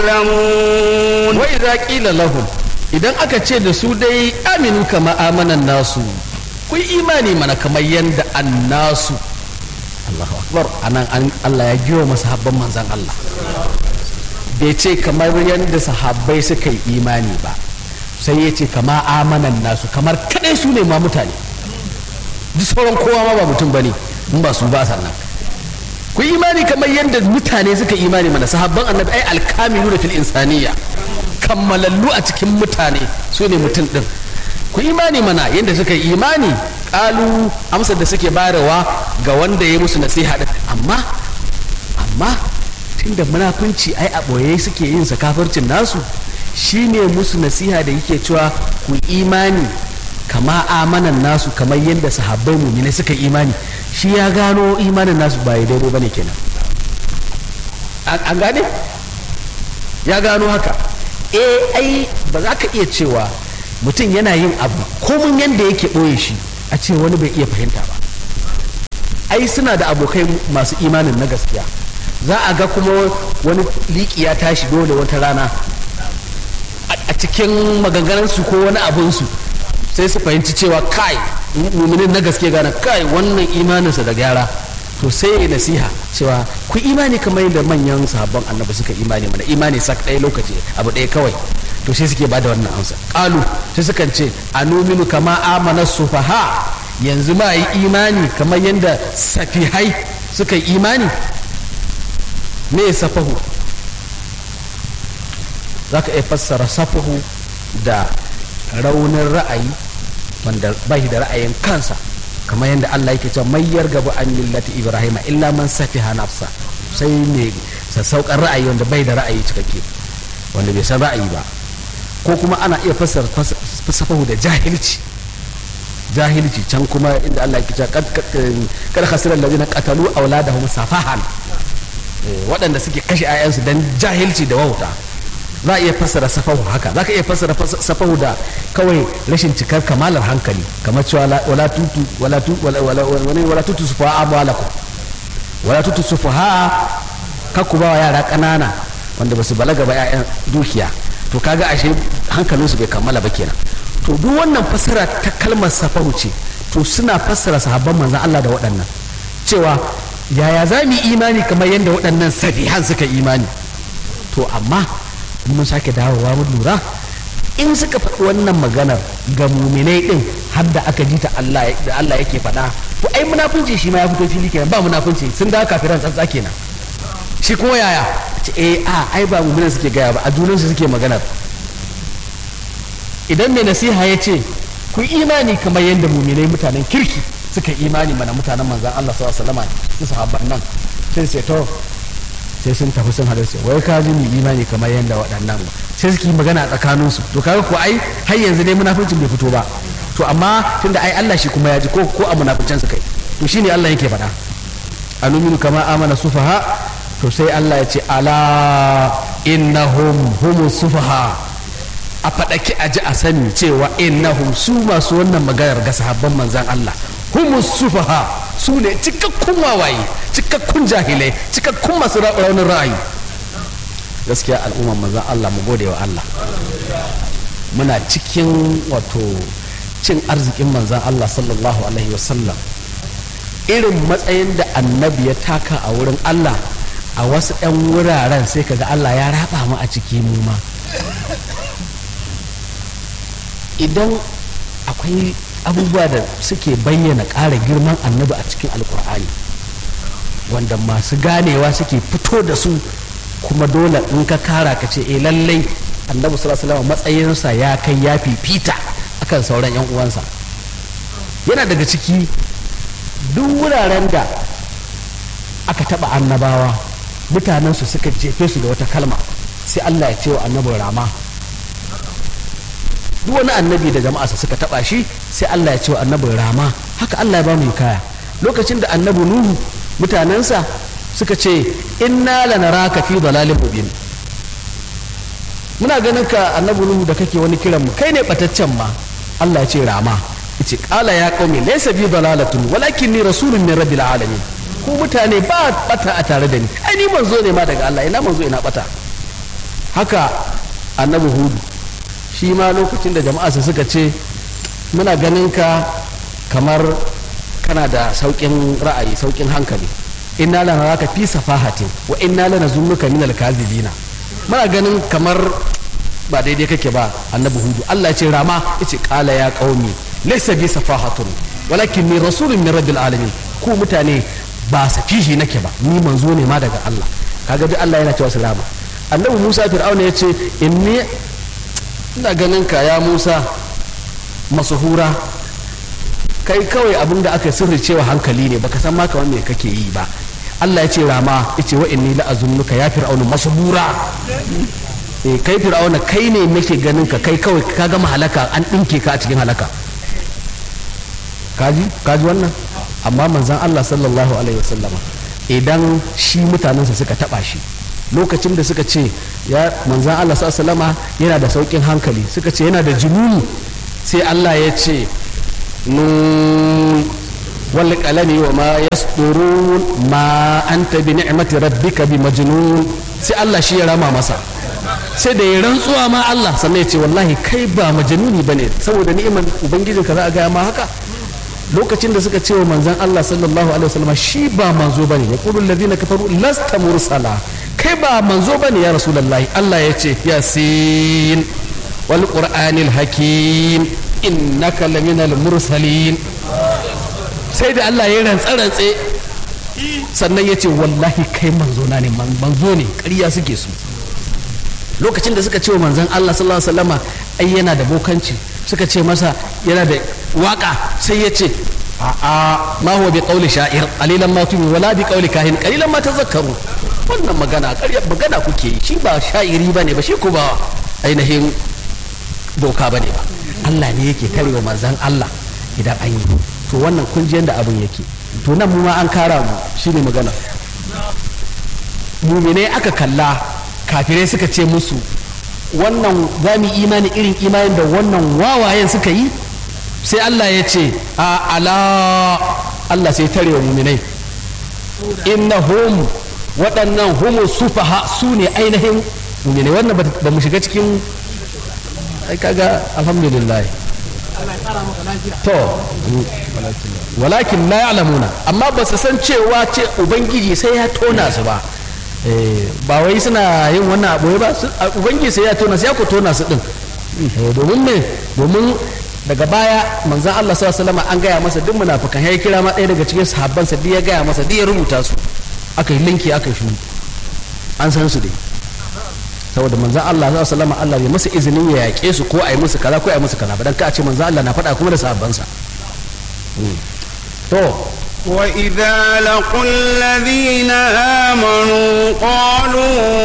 يعلمون. وإذا قيل لهم idan aka ce da su dai aminu kama amanan nasu ku yi imani mana kamar yadda annasu. Allahu akbar. anan Allah ya giwa masahabban manzan Allah bai ce kamar yadda sahabbai suka yi imani ba, sai ya ce kama amanan nasu, kamar kadai su ne ma mutane, duk sauran kowa ma ba mutum bane in ba su ba. sannan ku yi imani kamar yadda mutane suka imani mana. sahabban annabi ai alkamilu da fil insaniya, kammalallu a cikin mutane su ne mutum din. ku imani mana yadda suka yi imani. kalu amsar da suke bayarwa ga wanda ya musu nasiha din, amma tunda munafunci ai a boye suke yin sa kafircin nasu, shine musu nasiha da yake cewa ku imani kama amanan nasu, kamar yadda sahabbai mu'mini suka imani. shi ya gano imanin nasu ba daidai bane kenan. an gane ya gano haka. ai ba za ka iya cewa mutum yana yin abu komin yadda yake ɓoye shi a ce wani bai iya fahimta ba. ai suna da abokai masu imanin na gaskiya, za a ga kuma wani liƙi ya tashi dole wata rana a cikin maganganunsu ko wani abinsu sai su fahimci cewa kai muminin na gaske gane kai wannan imaninsa da gyara, to sai ya nasiha cewa ku imani kamar yadda manyan sahabban annabi suka imani mana, imani sak ɗaya lokaci abu ɗaya kawai. to sai suke bada wannan amsa. qalu sai sukan ce anuminu kama amana sufaha, yanzu ma yi imani kamar yadda safihai suka yi imani. me safahu? zaka iya fassara safahu da raunin ra'ayi wanda bai da ra'ayin kansa, kamar yadda Allah yake cewa mai yargabu an millati Ibrahim illa man safiha nafsa, sai ne sassauƙan ra'ayi wanda bai da ra'ayi cikakke, wanda bai san ra'ayi ba. ko kuma ana iya fassara safahu da jahilci can kuma inda Allah yake cewa kad khasira allazina qatalu awladahum safahan, waɗanda suke kashe 'ya'yansu dan jahilci da wauta. za a iya fassara safahu haka, za ka iya fassara safahu da kawai rashin cikar kamalar hankali, kamar cewa wala tutu sufaha amwalakum, wala tutu sufaha kakku ba wa yara ƙanana wanda ba su balaga ba 'ya'yan dukiya. to kaga ashe hankalinsu bai kammala ba kenan. to duk wannan fassara ta kalmar safahu ce, to suna fassara sahabban manzon Allah da waɗannan cewa yaya za mu yi imani kamar yadda waɗannan safihan suka imani. to amma mun sake dawowa mun lura in suka faɗi wannan maganar ga muminai din har da aka ji ta Allah yake faɗa, to ai munafunci shi ma ya fito fili kenan. ba munafunci, sun dawo kafiran tsantsa kenan. shi kuma yaya ce ai ba muminan suke gaya ba, a junansu suke maganar. idan mai nasiha ya ce ku imani kamar yadda muminai mutanen kirki suka imani mana, mutanen manzan Allah sallallahu alaihi wasallam su sahabban nan, sai to sai sun tafi sun haɗu sai wai ka ji mu imani kamar yadda waɗannan, sai suke magana a tsakaninsu. to kaga ko ai har yanzu dai munafincin bai fito ba. to amma tunda ai Allah shi kuma ya ji ko a munafincin su kai, to shine Allah yake faɗa anuminu kama amana sufaha. to sai Allah ya ce ala innahum humus sufaha, a faɗaki a ji a sani cewa innahum su masu wannan maganar ga sahabban manzan Allah humus sufaha, su ne cikakkun wawaye, cikakkun jahilai, cikakkun masu raunin ra'ayi. gaskiya al'umman manzan Allah mu gode wa Allah, muna cikin wato cin arzikin manzan Allah sallallahu alaihi wasallam. irin matsayin da annabi ya taka a wurin Allah a wasu 'yan wuraren sai kaga Allah ya raba mu a ciki mu ma. idan akwai abubuwa da suke bayyana ƙara girman annabi a cikin alkur'ani wanda masu ganewa suke fito da su, kuma dole in ka kara ka ce lallai annabi sallallahu alaihi wasallam matsayinsa ya kai ya fifita akan sauran 'yan uwansa. yana daga ciki duk wuraren da aka taba annabawa mutanensu suka jefe su da wata kalma, sai Allah ya ce wa annabin rama. duk wani annabi da jama'arsa suka taba shi sai Allah ya ce wa annabin rama. haka Allah ya ba mu kaya lokacin da annabi Nuhu mutanensa suka ce inna lanaraka fi dalalin mubin, muna ganin ka annabi Nuhu da kake wani kiran mu kai ne bataccen ma. Allah ya ce rama, yace qala ya qaumi laysa bi dalalatun walakinni rasulun min rabbil alamin. ku mutane ba bata a tare da ni, ai ni manzo ne ma daga Allah, ina manzo ina bata. haka annabi hudu shi ma lokacin da jama'a su suka ce muna ganin ka kamar kana da saukin ra'ayi saukin hankali inna lana raka fi safahatin wa inna lana zunnuka min alkazibina muna ganin kamar ba daidai kake ba annabi hudu Allah ya ce rama yace qala ya qaumi laysa bi safahatun walakin ni rasulun min rabbil alamin ku mutane ba safihi nake ba ni manzo ne ma daga Allah kaga duk Allah yana cewa su rama annabi Musa fir'auna ya ce ina ganin ka ya Musa masuhura kai kawai abin da aka sirri cewa hankali ne baka san ma kamar me kake yi ba Allah ya ce rama ya ce wa inni la azunnuka ya fir'auna masuhura kai fir'auna kai ne nake ganin ka kai kawai ka gama halaka an dinke ka a cikin halaka kaji wannan amma manzon Allah sallallahu alaihi wasallama idan shi mutanensa suka taba shi lokacin da suka ce ya manzon Allah sallallahu alaihi wasallama yana da saukin hankali suka ce yana da jununi sai Allah ya ce nun wal qalami wa ma yasturun ma anta bi ni'mati rabbika bi majnun sai Allah shi ya rama masa sai da ya rantsuwa ma Allah sannan ya ce wallahi kai ba majnuni bane saboda ni'imar ubangijinka za a ga ma haka lokacin da suka ce wa manzon Allah sallallahu alaihi wasallam shi ba manzo bane ya qulul ladina kafaru lasta mursala kai ba manzo bane ya rasulullahi Allah ya ce yasin wal qur'anil hakim innaka laminal mursalin sai da Allah ya rantsa sannan ya ce wallahi kai manzo na ne manzo ne ƙarya suke su lokacin da suka ce wa manzon Allah sallallahu alaihi wasallama ai yana da bokanci suka ce masa yana da waka sai ya ce a'a ma huwa bi qawli sha'ir qalilan ma tu'minu wala bi qawli kahin qalilan ma tazakkaru wannan magana ƙarya magana kuke yi shi ba sha'iri bane ba shi ko ba ainihin boka bane ba Allah ne yake karewa manzon Allah idan an yi to wannan kunjiyar da abin yake to nan mu ma an kara mu shine magana mumine aka kalla kafirai suka ce musu wannan za mu imani irin imanin da wannan wawayen suka yi sai Allah ya ce a ala Allah sai tare wa muminai innahum waɗannan humu sufaha su ne ainihin muminai wannan ba mu shiga cikin ai kaga alhamdulillah to walakin la ya'lamuna amma ba su san cewa ce ubangiji sai ya tona su ba ba wai suna yin wannan abu ba ubangiji sai ya tona su ya ku tona su din domin me domin daga baya manzon Allah sallallahu alaihi wasallam an gaya masa duk munafikan ya kira ma ɗaya daga cikin sahabban sa duk ya gaya masa duk ya rubuta su aka yi linki aka shi an san su dai saboda manzon Allah sallallahu alaihi wasallam Allah bai masa izinin ya yaƙe su ko a yi musu kaza ko a yi musu kaza ba dan ka a ce manzon Allah na faɗa kuma da sahabban sa to وإذا لقوا الذين آمنوا قالوا